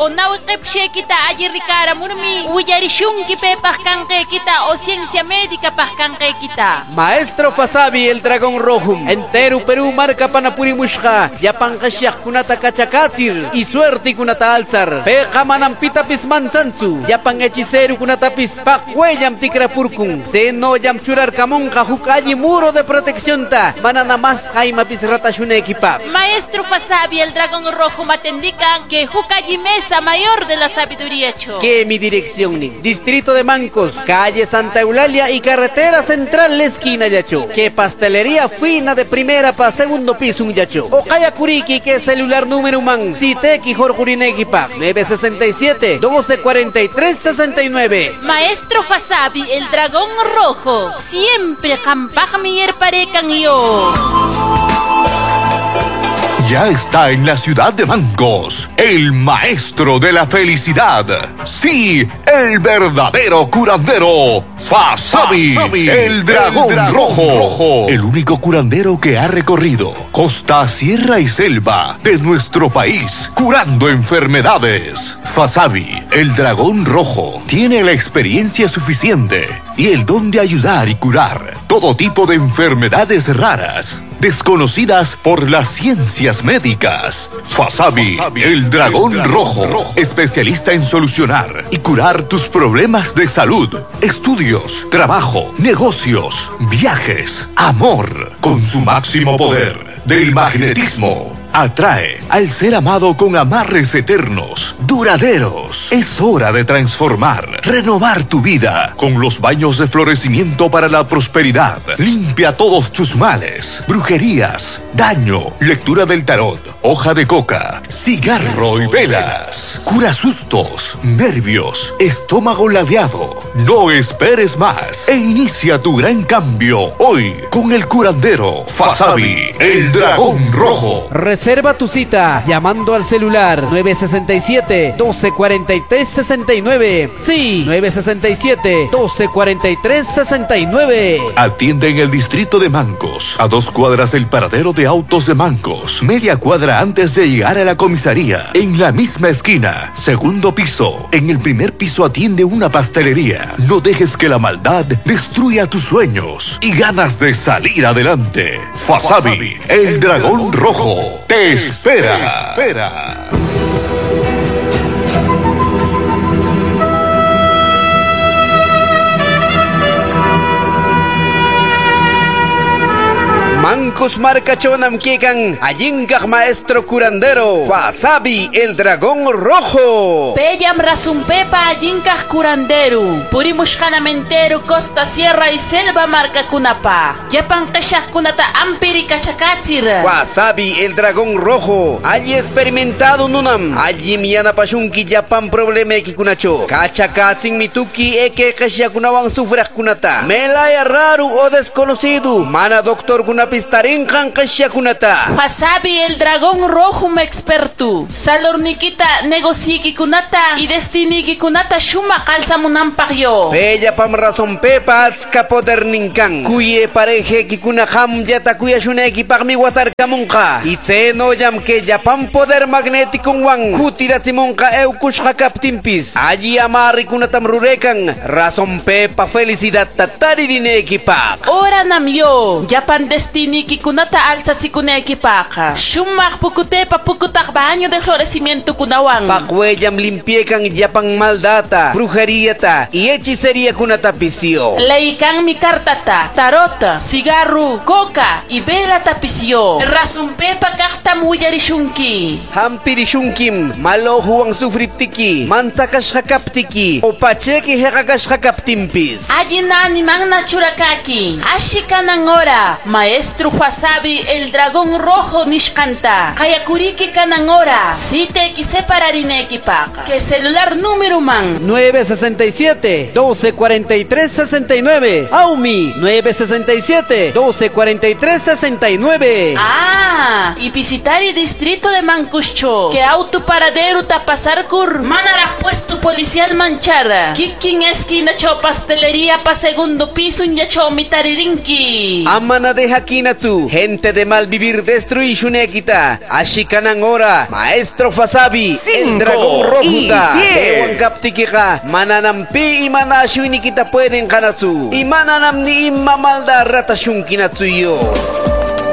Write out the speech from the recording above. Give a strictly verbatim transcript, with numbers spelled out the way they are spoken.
o nawqipshekita alli rikaramurmi willarishunki pepaq kanqaykita o ciencia médica paq kanqaykita. Maestro Fasabi el dragón rojo entero Perú marca panapurimushqa llapan qashyaqkunata kachakatsir y suerte kunata alzar peqa manam pitapis mansansu llapan hechicero kunatapis paqwellam tikrapurkun seno llam churarkamunqa huk alli muro de protección ta manana mas qaymapis ratashunaykipa. Maestro Fasabi el dragón rojo matendican que huk alli mesa mayor de la sabiduría cho. Que mi dirección ni distrito de Mancos, calle Santa Eulalia y carretera central la esquina yacho. Que pastelería fina de primera para segundo piso un yacho. O Kaya Kuriki que celular número man Siteki Jorjurineki pa nueve sesenta y siete, doce cuarenta y tres, sesenta y nueve. Maestro Fasabi el dragón rojo siempre campaj mi parecan yo. Ya está en la ciudad de Mancos, el maestro de la felicidad. Sí, el verdadero curandero, Fasabi, el, el dragón, dragón rojo. rojo. El único curandero que ha recorrido costa, sierra y selva de nuestro país, curando enfermedades. Fasabi, el dragón rojo, tiene la experiencia suficiente y el don de ayudar y curar todo tipo de enfermedades raras, desconocidas por las ciencias médicas. Fasabi, el dragón rojo, especialista en solucionar y curar tus problemas de salud, estudios, trabajo, negocios, viajes, amor, con su máximo poder del magnetismo. Atrae al ser amado con amarres eternos, duraderos. Es hora de transformar, renovar tu vida con los baños de florecimiento para la prosperidad. Limpia todos tus males, brujerías, daño, lectura del tarot, hoja de coca, cigarro y velas. Cura sustos, nervios, estómago ladeado. No esperes más e inicia tu gran cambio hoy con el curandero Fasabi, el dragón rojo. Reserva tu cita llamando al celular nueve sesenta y siete, doce cuarenta y tres, sesenta y nueve. Sí, nueve sesenta y siete, doce cuarenta y tres, sesenta y nueve. Atiende en el distrito de Mancos, a dos cuadras del paradero de autos de Mancos, media cuadra antes de llegar a la comisaría. En la misma esquina, segundo piso. En el primer piso atiende una pastelería. No dejes que la maldad destruya tus sueños y ganas de salir adelante. Fasabi, el dragón rojo, te espera. Te espera. Mancos marcachonam quecan allincaj maestro curandero Fasabi el dragón rojo. Pellam rasumpepa allincaj curandero purimushkanamentero costa sierra y selva marca kunapa yapan qeshaq kunata ampiri kachakatsir. Fasabi el dragón rojo allí experimentado nunam allí miana pashunki yapan problema kikunacho kachakatsin mituki eke qeshyakunawan sufraq kunata melaya raro o desconocido mana doctor kunapa Pistarinkan kasyakunata. Fasabi el dragón rojo me experto. Salornikita negociiki kunata y destiniki kunata shuma kalsamunampaq yo. Bella pam razón pepa atska poder ninkan. Kuye pareje kikuna ham yata kuya shuneki pagmi watar kamunka. Itzeno yam que yapam poder magnético wang. Kutiratsimunka eukush hakaptimpis. Allí amari kunatam rurekan. Razón pepa felicidad tataririneki pa. Ora nam yo. Yapan destino Niki kunata alza sikuneki paka. Shumak pukutepa pukutak baño de florecimiento kunawan. Pakweyam limpiekan yapang maldata, brujería ta y hechicería kunata pisio. Leikan mi cartata, tarota, cigarro, coca y vela tapicio. Rasumpepa kakta muyarishunki. Hampirishunkim, malohuang sufriptiki, mantakas hakaptiki, o pacheki hekakas hakaptimpis. Ayinani magna churakaki. Ashikanangora, maestro Fasabi el dragón rojo nishkanta. Kayakuriki kanangora. Si te quise pararineki paka. Que celular número man. nueve sesenta y siete, doce cuarenta y tres, sesenta y nueve. Aumi nueve sesenta y siete, doce cuarenta y tres, sesenta y nueve. Ah, y visitar el distrito de Mancuscho. Que auto paradero ta pasar cur. Manara puesto policial manchara. Kikin esquina cho pastelería pa segundo piso un yacho mitaririnki. Amana deja kinatsu. Gente de mal vivir destruishun ekita. Ashikanang ora. Maestro Fasabi. El dragón rojuta. Ewan kaptikika. Mananampi imanashu ni kita pueden kanatsu. Imananam ni imamalda ratashun kinatsu yo.